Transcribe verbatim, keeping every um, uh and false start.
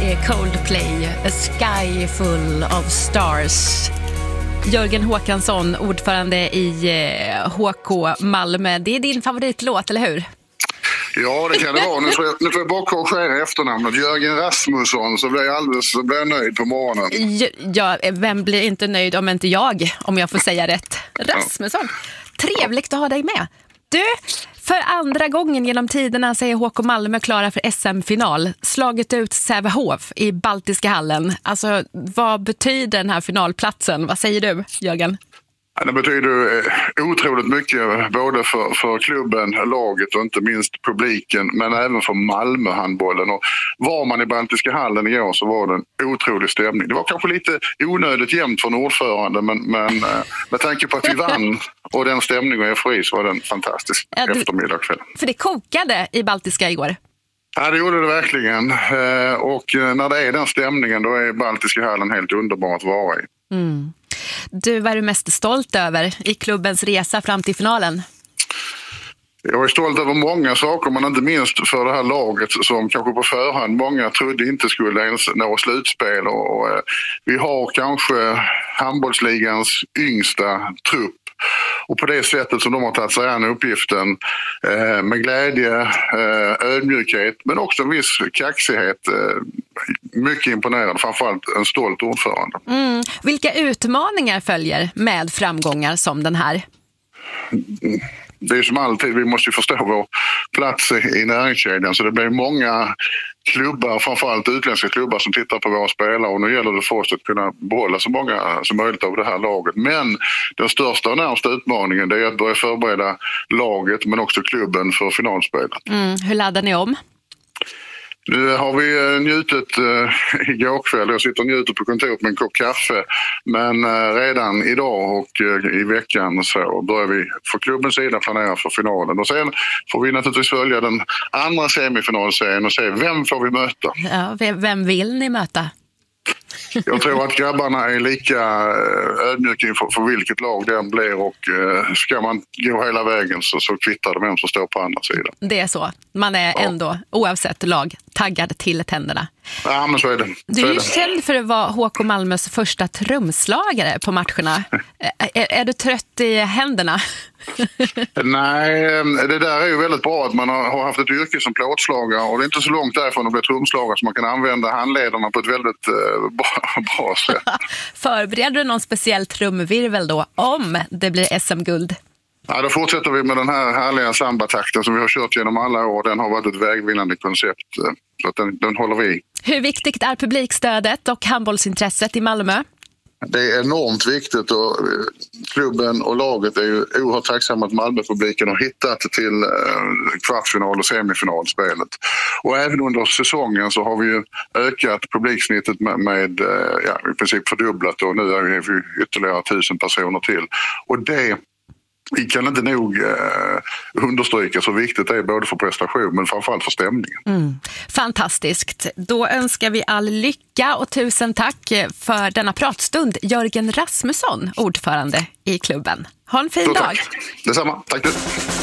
är Coldplay, A Sky Full of Stars. Jörgen Håkansson, ordförande i H K Malmö. Det är din favoritlåt, eller hur? Ja, det kan det vara. Nu får jag, nu får jag bara korrigera efternamnet. Jörgen Rasmusson, så blir jag alldeles så blir jag nöjd på morgonen. Ja, vem blir inte nöjd om inte jag, om jag får säga rätt? Rasmusson, trevligt att ha dig med. Du, för andra gången genom tiderna så är H K Malmö klara för S M-final. Slagit ut Sävehof i Baltiska hallen. Alltså, vad betyder den här finalplatsen? Vad säger du, Jörgen? Det betyder otroligt mycket både för, för klubben, laget och inte minst publiken, men även för Malmö-handbollen. Och var man i Baltiska hallen igår så var det en otrolig stämning. Det var kanske lite onödigt jämnt från ordförande, men, men med tanke på att vi vann och den stämningen och eufori så var det en fantastisk ja, du, eftermiddag kväll. För det kokade i Baltiska igår. Ja, det gjorde det verkligen. Och när det är den stämningen, då är Baltiska hallen helt underbar att vara i. Mm. Du, vad är du mest stolt över i klubbens resa fram till finalen? Jag är stolt över många saker, men inte minst för det här laget som kanske på förhand många trodde inte skulle ens nå slutspel. Och, och, vi har kanske handbollsligans yngsta trupp. Och på det sättet som de har tagit sig an uppgiften eh, med glädje, eh, ödmjukhet men också en viss kaxighet. Eh, mycket imponerande, framförallt en stolt ordförande. Mm. Vilka utmaningar följer med framgångar som den här? Mm. Det är som alltid, vi måste ju förstå vår plats i näringskedjan, så det blir många klubbar, framförallt utländska klubbar som tittar på våra spelare, och nu gäller det för oss att kunna behålla så många som möjligt av det här laget. Men den största och närmsta utmaningen, det är att börja förbereda laget men också klubben för finalspelet. Mm. Hur laddar ni om? Nu har vi njutit uh, igår kväll. Jag sitter och njuter på kontoret med en kopp kaffe. Men uh, redan idag och uh, i veckan så börjar vi för klubbens sida planera för finalen. Och sen får vi naturligtvis följa den andra semifinalserien och se vem får vi möta. Ja, vem vill ni möta? Jag tror att grabbarna är lika ödmjuka inför för vilket lag det blir, och ska man gå hela vägen så, så kvittar det vem som står på andra sidan. Det är så. Man är ja. ändå, oavsett lag, taggad till tänderna. Ja, men så är det. Du är ju känd för att vara H K Malmös första trumslagare på matcherna. är, är du trött i händerna? Nej, det där är ju väldigt bra att man har haft ett yrke som plåtslagare, och det är inte så långt därifrån att bli trumslagare, så man kan använda handlederna på ett väldigt uh, bra, bra sätt. Förbereder du någon speciell trumvirvel då om det blir S M-guld? Ja, då fortsätter vi med den här härliga samba-takten som vi har kört genom alla år. Den har varit ett vägvinnande koncept, så att den, den håller vi i. Hur viktigt är publikstödet och handbollsintresset i Malmö? Det är enormt viktigt, och klubben och laget är ju oerhört tacksamma att Malmöpubliken har hittat till kvartsfinal och semifinalspelet. Och även under säsongen så har vi ju ökat publiksnittet med, med ja, i princip fördubblat, och nu är vi ytterligare tusen personer till. Och det vi kan inte nog eh, understryka så viktigt det är både för prestation men framförallt för stämningen. Mm. Fantastiskt. Då önskar vi all lycka och tusen tack för denna pratstund. Jörgen Rasmusson, ordförande i klubben. Ha en fin så, dag. Tack. Detsamma. Tack du.